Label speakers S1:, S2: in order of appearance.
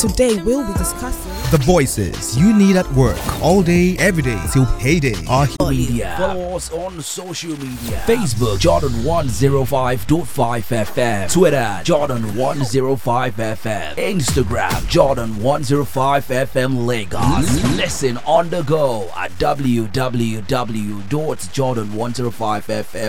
S1: Today we'll be discussing
S2: The voices you need at work all day, every day till payday are here.
S3: Media. Follow us on social media. Facebook Jordan 105.5 FM. Twitter Jordan 105 FM. Instagram Jordan 105 FM Lagos. Listen on the go at www.jordan105fm